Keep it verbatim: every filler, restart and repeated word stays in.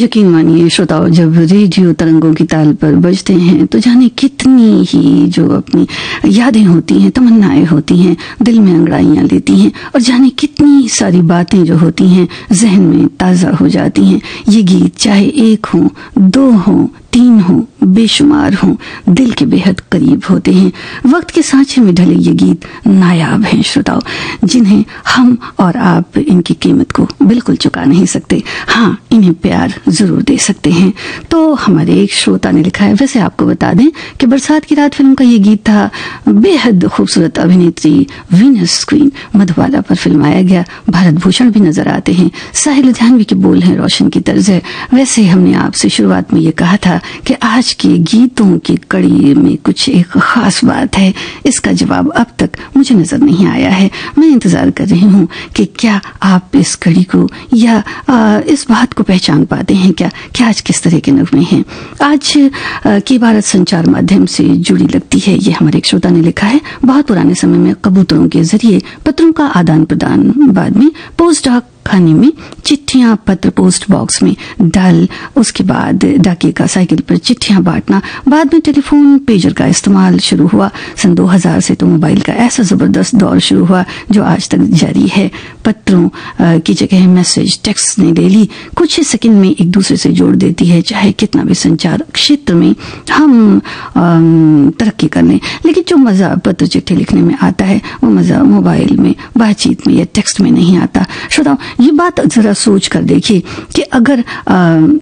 यकीन मानिए श्रोताओं, जब रेडियो तरंगों की ताल पर बजते हैं तो जाने कितनी ही जो अपनी यादें होती हैं, तमन्नाएं होती हैं, दिल में अंगड़ाइयां लेती हैं और जाने कितनी सारी बातें जो होती हैं जहन में ताज़ा हो जाती हैं। ये गीत चाहे एक हो, दो हो, तीन हो, बेशुमार हो, दिल के बेहद करीब होते हैं। वक्त के सांचे में ढले ये गीत नायाब हैं श्रोताओं, जिन्हें हम और आप इनकी कीमत को बिल्कुल चुका नहीं सकते। हाँ, इन्हें प्यार जरूर दे सकते हैं। तो हमारे एक श्रोता ने लिखा है, वैसे आपको बता दें कि बरसात की रात फिल्म का ये गीत था। बेहद खूबसूरत अभिनेत्री वीनस क्वीन मधुबाला पर फिल्माया गया। भारत भूषण भी नजर आते हैं। साहिल लुधियानवी के बोल हैं, रोशन की तर्ज है। वैसे हमने आपसे शुरुआत में ये कहा था कि आज के गीतों की कड़ी में कुछ एक खास बात है। इसका जवाब अब तक मुझे नजर नहीं आया है। मैं इंतजार कर रही हूँ कि क्या आप इस कड़ी को या आ, इस बात को पहचान पाते हैं क्या कि आज किस तरह के नगमे हैं। आज आ, की भारत संचार माध्यम से जुड़ी लगती है। ये हमारे एक श्रोता ने लिखा है, बहुत पुराने समय में कबूतरों के जरिए पत्रों का आदान प्रदान, बाद में पोस्ट डाक खाने में चिट्ठियां पत्र पोस्ट बॉक्स में डाल, उसके बाद डाकिए का साइकिल पर चिट्ठियां बांटना, बाद में टेलीफोन पेजर का इस्तेमाल शुरू हुआ। सन दो हज़ार से तो मोबाइल का ऐसा जबरदस्त दौर शुरू हुआ जो आज तक जारी है। पत्रों की जगह मैसेज टेक्स्ट ने ले ली, कुछ ही सेकंड में एक दूसरे से जोड़ देती है। चाहे कितना भी संचार क्षेत्र में हम तरक्की कर लें, लेकिन जो मजा पत्र चिट्ठी लिखने में आता है वो मजा मोबाइल में बातचीत में या टेक्स्ट में नहीं आता। श्रोताओं, ये बात जरा सोच कर देखिए कि अगर आ,